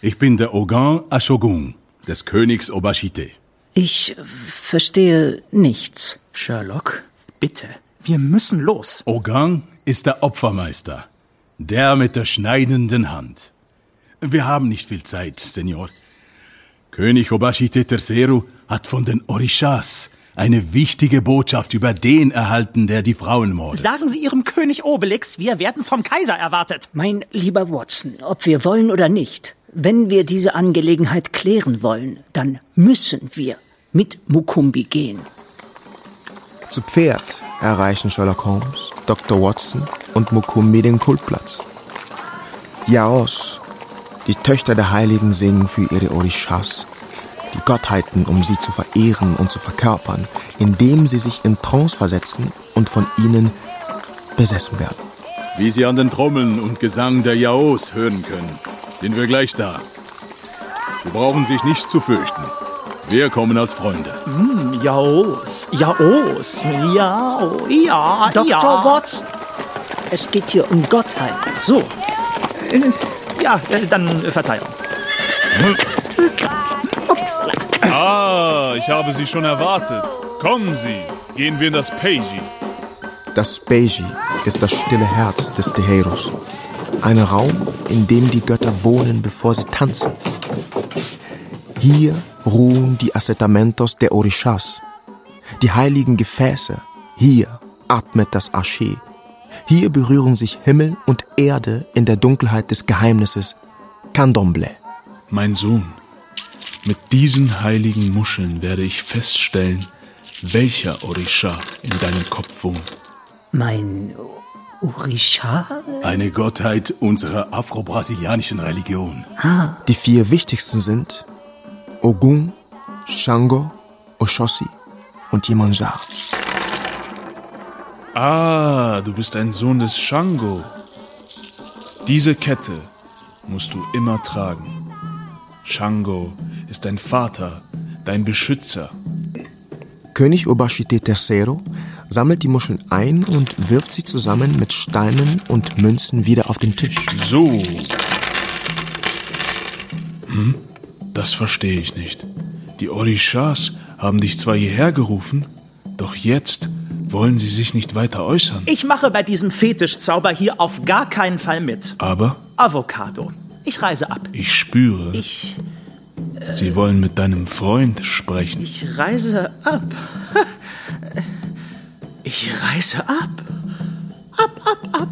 Ich bin der Ogun Ashogun, des Königs Obashite. Ich verstehe nichts. Sherlock, bitte, wir müssen los. Ogun ist der Opfermeister, der mit der schneidenden Hand. Wir haben nicht viel Zeit, Senor. König Obashite III hat von den Orishas eine wichtige Botschaft über den erhalten, der die Frauen mordet. Sagen Sie Ihrem König Obelix, wir werden vom Kaiser erwartet. Mein lieber Watson, ob wir wollen oder nicht, wenn wir diese Angelegenheit klären wollen, dann müssen wir mit Mukumbi gehen. Zu Pferd erreichen Sherlock Holmes, Dr. Watson und Mukumbi den Kultplatz. Yaos, die Töchter der Heiligen, singen für ihre Orishas, die Gottheiten, um sie zu verehren und zu verkörpern, indem sie sich in Trance versetzen und von ihnen besessen werden. Wie Sie an den Trommeln und Gesang der Yaos hören können, sind wir gleich da. Sie brauchen sich nicht zu fürchten. Wir kommen als Freunde. Jaos, ja. Dr. Watson, es geht hier um Gottheiten. So, dann Verzeihung. Upsala. Ich habe Sie schon erwartet. Kommen Sie, gehen wir in das Peiji. Das Peiji ist das stille Herz des Teheros. Ein Raum, in dem die Götter wohnen, bevor sie tanzen. Hier ruhen die Assetamentos der Orishas, die heiligen Gefäße. Hier atmet das Ashe. Hier berühren sich Himmel und Erde in der Dunkelheit des Geheimnisses Candomblé. Mein Sohn, mit diesen heiligen Muscheln werde ich feststellen, welcher Orisha in deinem Kopf wohnt. Mein Orisha? Eine Gottheit unserer afro-brasilianischen Religion. Die 4 wichtigsten sind Ogun, Shango, Oshosi und Yemanjá. Du bist ein Sohn des Shango. Diese Kette musst du immer tragen. Shango ist dein Vater, dein Beschützer. König Obashite III sammelt die Muscheln ein und wirft sie zusammen mit Steinen und Münzen wieder auf den Tisch. So. Das verstehe ich nicht. Die Orishas haben dich zwar hierher gerufen, doch jetzt wollen sie sich nicht weiter äußern. Ich mache bei diesem Fetischzauber hier auf gar keinen Fall mit. Aber? Avocado. Ich reise ab. Ich spüre. Sie wollen mit deinem Freund sprechen. Ich reise ab. Ich reise ab. Ab.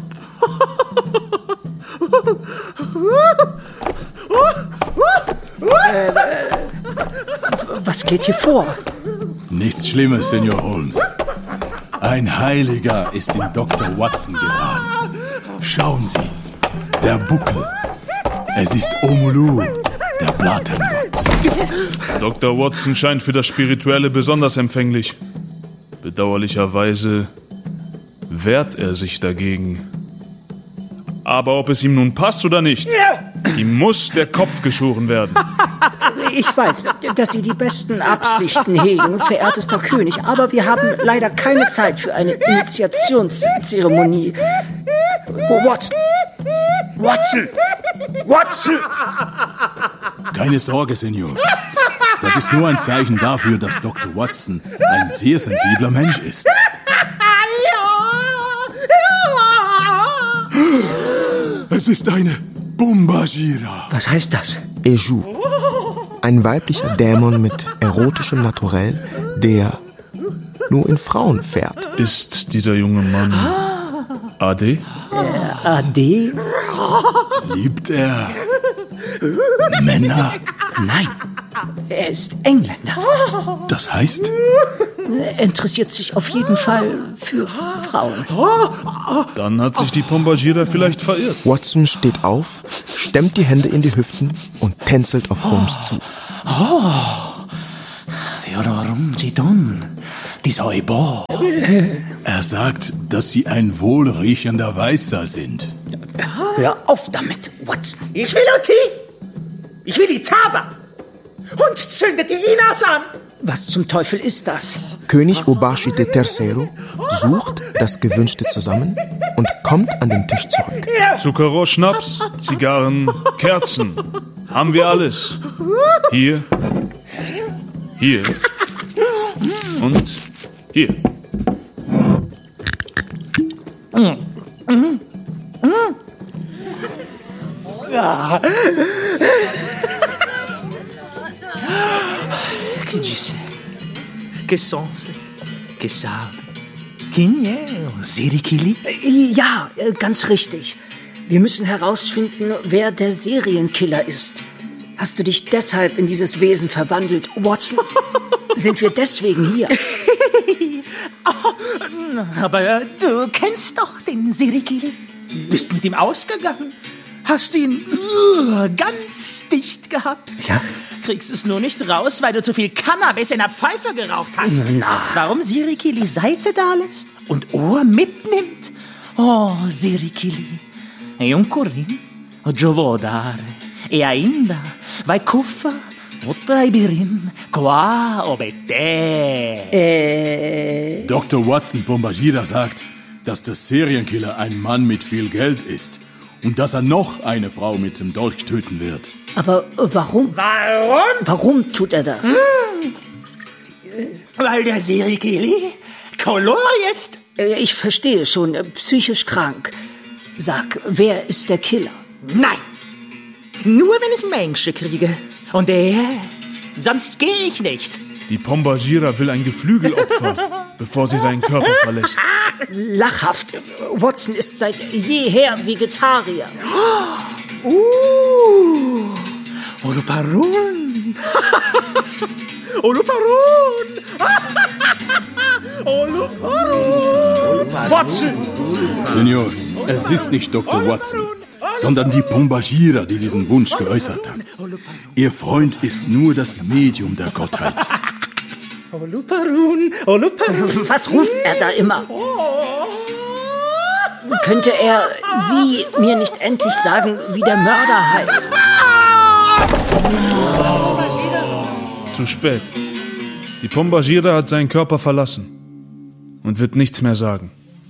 Was geht hier vor? Nichts Schlimmes, Senor Holmes. Ein Heiliger ist in Dr. Watson geraten. Schauen Sie, der Buckel. Es ist Omulu, der Blattengott. Dr. Watson scheint für das Spirituelle besonders empfänglich. Bedauerlicherweise wehrt er sich dagegen. Aber ob es ihm nun passt oder nicht, ihm muss der Kopf geschoren werden. Ich weiß, dass Sie die besten Absichten hegen, verehrtester König, aber wir haben leider keine Zeit für eine Initiationszeremonie. Watson! Keine Sorge, Senor. Das ist nur ein Zeichen dafür, dass Dr. Watson ein sehr sensibler Mensch ist. Es ist eine Bumbajira. Was heißt das? Eju, ein weiblicher Dämon mit erotischem Naturell, der nur in Frauen fährt. Ist dieser junge Mann Ade? Ade? Liebt er Männer? Nein, er ist Engländer. Das heißt? Er interessiert sich auf jeden Fall für Frauen. Dann hat sich die Pombajira vielleicht verirrt. Watson steht auf, stemmt die Hände in die Hüften und tänzelt auf Holmes zu. Er sagt, dass Sie ein wohlriechender Weißer sind. Hör auf damit, Watson. Ich will Uti! Ich will die Taba! Und zündet die Inas an! Was zum Teufel ist das? König Obashite III sucht das Gewünschte zusammen und kommt an den Tisch zurück. Zuckerrohr, Schnaps, Zigarren, Kerzen. Haben wir alles. Hier. Hier. Und hier. Ja. Che disse? Che sonse? Che sabe? Chi è? Sirikili? Ja, ganz richtig. Wir müssen herausfinden, wer der Serienkiller ist. Hast du dich deshalb in dieses Wesen verwandelt, Watson? Sind wir deswegen hier? Aber du kennst doch den Sirikili. Bist mit ihm ausgegangen. Hast ihn ganz dicht gehabt. Ja. Kriegst es nur nicht raus, weil du zu viel Cannabis in der Pfeife geraucht hast. Na. Warum Sirikili Seite da lässt und Ohr mitnimmt? Oh, Sirikili. E un corin, o giovodare, e ainda vai kuffa, o traibirin, qua obete. Dr. Watson Bombagira sagt, dass der Serienkiller ein Mann mit viel Geld ist und dass er noch eine Frau mit dem Dolch töten wird. Aber warum? Warum? Warum tut er das? Weil der Sirikili Kolor ist. Ich verstehe schon, psychisch krank. Sag, wer ist der Killer? Nein, nur wenn ich Menschen kriege. Und sonst gehe ich nicht. Die Pombagira will ein Geflügelopfer, bevor sie seinen Körper verlässt. Lachhaft. Watson ist seit jeher Vegetarier. Oluparun. Oluparun. Oluparun. Watson! Senor, es ist nicht Dr. Watson, sondern die Pombagira, die diesen Wunsch geäußert hat. Ihr Freund ist nur das Medium der Gottheit. Oluparun. Oluparun. Was ruft er da immer? Könnte er Sie mir nicht endlich sagen, wie der Mörder heißt? Zu spät. Die Pombagira hat seinen Körper verlassen und wird nichts mehr sagen.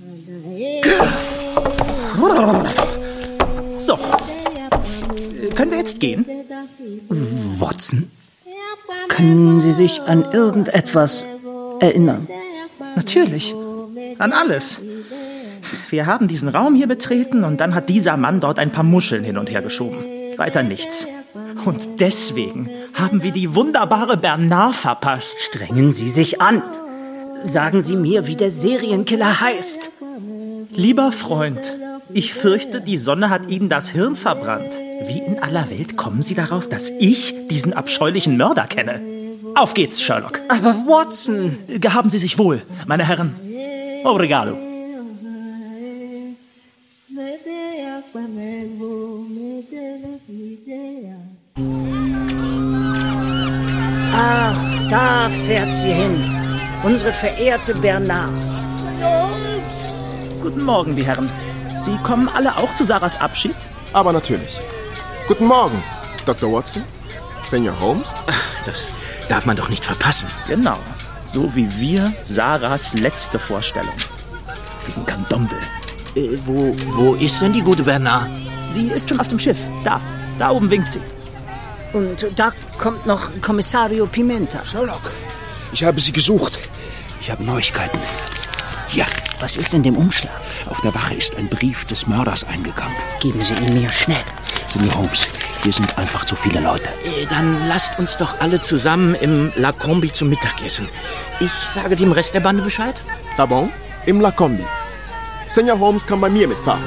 So. Können wir jetzt gehen? Watson? Können Sie sich an irgendetwas erinnern? Natürlich. An alles. Wir haben diesen Raum hier betreten und dann hat dieser Mann dort ein paar Muscheln hin und her geschoben. Weiter nichts. Und deswegen haben wir die wunderbare Bernard verpasst. Strengen Sie sich an. Sagen Sie mir, wie der Serienkiller heißt. Lieber Freund, ich fürchte, die Sonne hat Ihnen das Hirn verbrannt. Wie in aller Welt kommen Sie darauf, dass ich diesen abscheulichen Mörder kenne? Auf geht's, Sherlock. Aber Watson... Gehaben Sie sich wohl, meine Herren. Obrigado. Ach, da fährt sie hin. Unsere verehrte Bernard. Guten Morgen, die Herren. Sie kommen alle auch zu Sarahs Abschied? Aber natürlich. Guten Morgen, Dr. Watson, Senior Holmes. Das darf man doch nicht verpassen. Genau. So wie wir Sarahs letzte Vorstellung. Wegen Candombe. Wo ist denn die gute Bernard? Sie ist schon auf dem Schiff. Da oben winkt sie. Und da kommt noch Kommissario Pimenta. Sherlock, ich habe Sie gesucht. Ich habe Neuigkeiten. Hier, Was ist in dem Umschlag? auf der Wache ist ein Brief des Mörders eingegangen. Geben Sie ihn mir schnell. Senior Holmes, hier sind einfach zu viele Leute. Dann lasst uns doch alle zusammen im La Combi zum Mittag essen. Ich sage dem Rest der Bande Bescheid. Da bon, im La Combi. Senior Holmes kann bei mir mitfahren.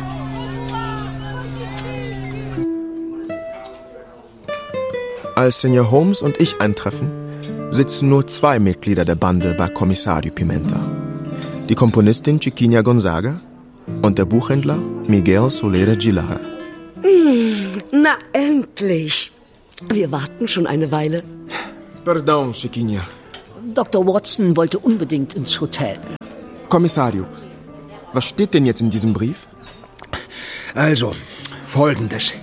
Als Senior Holmes und ich eintreffen, sitzen nur 2 Mitglieder der Bande bei Kommissario Pimenta. Die Komponistin Chiquinha Gonzaga und der Buchhändler Miguel Solera Gilara. Na, endlich. Wir warten schon eine Weile. Pardon, Chiquinha. Dr. Watson wollte unbedingt ins Hotel. Kommissario, was steht denn jetzt in diesem Brief? Also, Folgendes.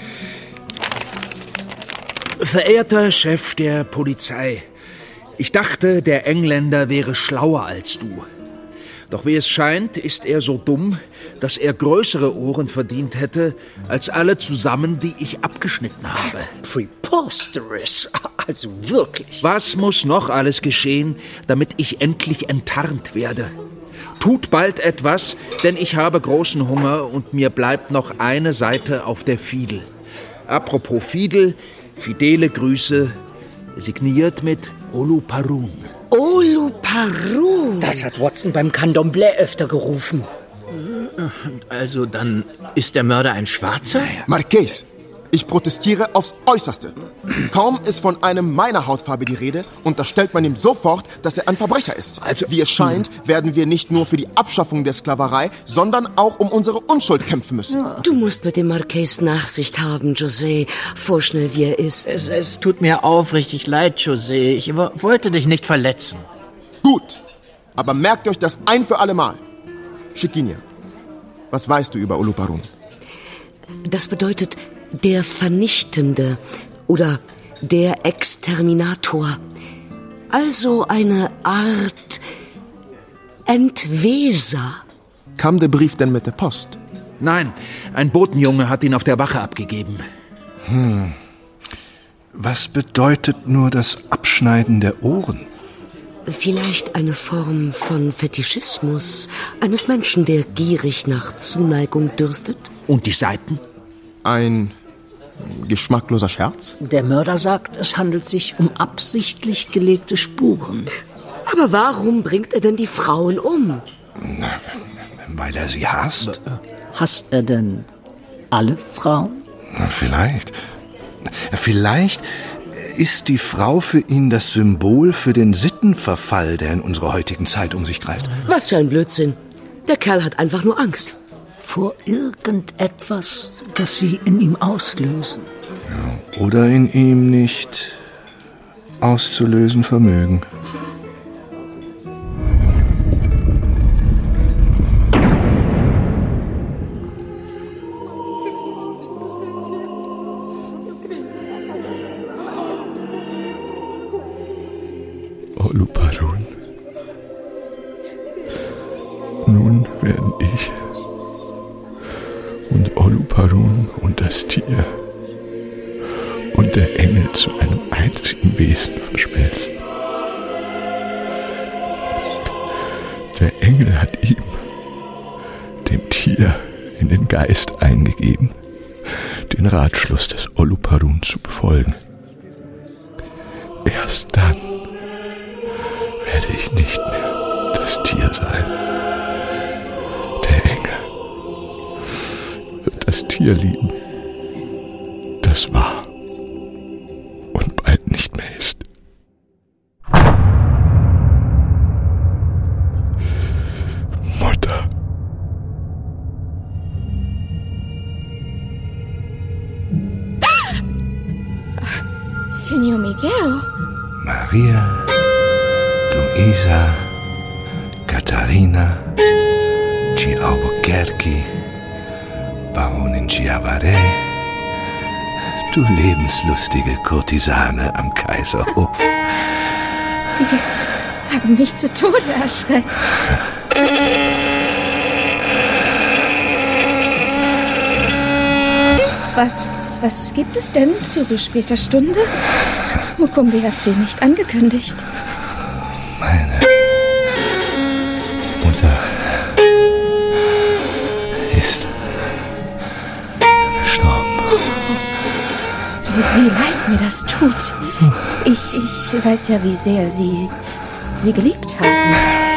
Verehrter Chef der Polizei, ich dachte, der Engländer wäre schlauer als du. Doch wie es scheint, ist er so dumm, dass er größere Ohren verdient hätte, als alle zusammen, die ich abgeschnitten habe. Preposterous. Also wirklich. Was muss noch alles geschehen, damit ich endlich enttarnt werde? Tut bald etwas, denn ich habe großen Hunger und mir bleibt noch eine Seite auf der Fidel. Apropos Fidel, fidele Grüße, signiert mit Oluparun. Oluparun! Das hat Watson beim Candomblé öfter gerufen. Also dann ist der Mörder ein Schwarzer? Marqués, ich protestiere aufs Äußerste. Kaum ist von einem meiner Hautfarbe die Rede, unterstellt man ihm sofort, dass er ein Verbrecher ist. Wie es scheint, werden wir nicht nur für die Abschaffung der Sklaverei, sondern auch um unsere Unschuld kämpfen müssen. Du musst mit dem Marqués Nachsicht haben, José, vorschnell wie er ist. Es tut mir aufrichtig leid, José. Ich wollte dich nicht verletzen. Gut, aber merkt euch das ein für alle Mal. Chiquinia, was weißt du über Oluparun? Das bedeutet der Vernichtende oder der Exterminator. Also eine Art Entweser. Kam der Brief denn mit der Post? Nein, ein Botenjunge hat ihn auf der Wache abgegeben. Was bedeutet nur das Abschneiden der Ohren? Vielleicht eine Form von Fetischismus eines Menschen, der gierig nach Zuneigung dürstet? Und die Seiten? Ein geschmackloser Scherz? Der Mörder sagt, es handelt sich um absichtlich gelegte Spuren. Aber warum bringt er denn die Frauen um? Weil er sie hasst? Hasst er denn alle Frauen? Vielleicht. Vielleicht ist die Frau für ihn das Symbol für den Sittenverfall, der in unserer heutigen Zeit um sich greift. Was für ein Blödsinn. Der Kerl hat einfach nur Angst. Vor irgendetwas, das sie in ihm auslösen. Ja, oder in ihm nicht auszulösen vermögen. Oluparun. Nun werden ich und Oluparun und das Tier und der Engel zu einem einzigen Wesen verschmelzen. Der Engel hat ihm, dem Tier, in den Geist eingegeben, den Ratschluss des Oluparun zu befolgen. Erst dann werde ich nicht mehr das Tier sein. Der Engel wird das Tier lieben, das war und bald nicht mehr ist. Mutter. Signor Miguel. Maria, Luisa, Katharina, G. Albuquerque, Baronin Chiavaré, du lebenslustige Kurtisane am Kaiserhof. Sie haben mich zu Tode erschreckt. Was gibt es denn zu so später Stunde? Mukumbi hat sie nicht angekündigt. Meine Mutter ist verstorben. Wie leid mir das tut. Ich weiß ja, wie sehr Sie geliebt haben.